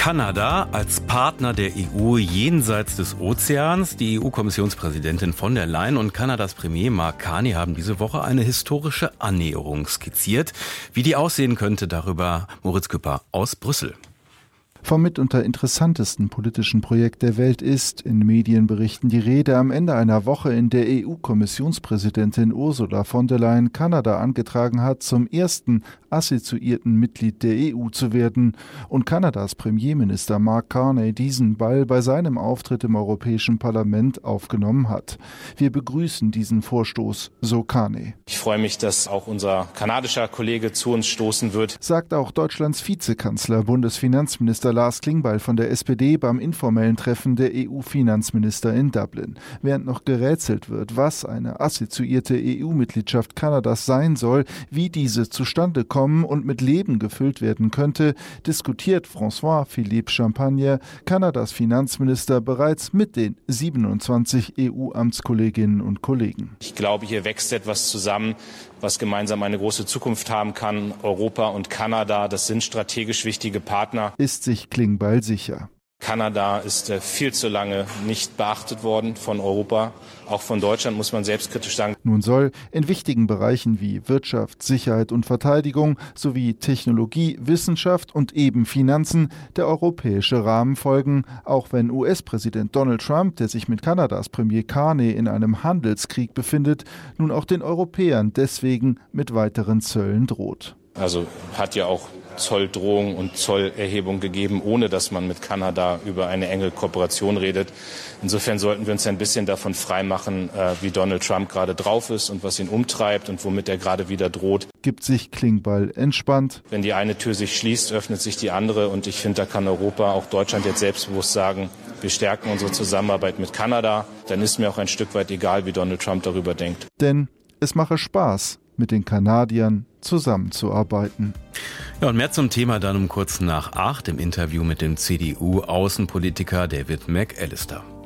Kanada als Partner der EU jenseits des Ozeans. Die EU-Kommissionspräsidentin von der Leyen und Kanadas Premier Mark Carney haben diese Woche eine historische Annäherung skizziert. Wie die aussehen könnte, darüber Moritz Küpper aus Brüssel. Vom mitunter interessantesten politischen Projekt der Welt ist in Medienberichten die Rede am Ende einer Woche, in der EU-Kommissionspräsidentin Ursula von der Leyen Kanada angetragen hat, zum ersten assoziierten Mitglied der EU zu werden und Kanadas Premierminister Mark Carney diesen Ball bei seinem Auftritt im Europäischen Parlament aufgenommen hat. Wir begrüßen diesen Vorstoß, so Carney. Ich freue mich, dass auch unser kanadischer Kollege zu uns stoßen wird, sagt auch Deutschlands Vizekanzler, Bundesfinanzminister Lars Klingbeil von der SPD beim informellen Treffen der EU-Finanzminister in Dublin. Während noch gerätselt wird, was eine assoziierte EU-Mitgliedschaft Kanadas sein soll, wie diese zustande kommt und mit Leben gefüllt werden könnte, diskutiert François-Philippe Champagne, Kanadas Finanzminister, bereits mit den 27 EU-Amtskolleginnen und Kollegen. Ich glaube, hier wächst etwas zusammen, was gemeinsam eine große Zukunft haben kann. Europa und Kanada, das sind strategisch wichtige Partner. Ist sich Klingbeil sicher. Kanada ist viel zu lange nicht beachtet worden von Europa. Auch von Deutschland muss man selbstkritisch sagen. Nun soll in wichtigen Bereichen wie Wirtschaft, Sicherheit und Verteidigung sowie Technologie, Wissenschaft und eben Finanzen der europäische Rahmen folgen, auch wenn US-Präsident Donald Trump, der sich mit Kanadas Premier Carney in einem Handelskrieg befindet, nun auch den Europäern deswegen mit weiteren Zöllen droht. Also hat ja auch Zolldrohung und Zollerhebung gegeben, ohne dass man mit Kanada über eine enge Kooperation redet. Insofern sollten wir uns ein bisschen davon freimachen, wie Donald Trump gerade drauf ist und was ihn umtreibt und womit er gerade wieder droht. Gibt sich Klingbeil entspannt. Wenn die eine Tür sich schließt, öffnet sich die andere. Und ich finde, da kann Europa, auch Deutschland jetzt selbstbewusst sagen, wir stärken unsere Zusammenarbeit mit Kanada. Dann ist mir auch ein Stück weit egal, wie Donald Trump darüber denkt. Denn es mache Spaß, mit den Kanadiern zusammenzuarbeiten. Ja, und mehr zum Thema dann um kurz nach 8 im Interview mit dem CDU-Außenpolitiker David McAllister.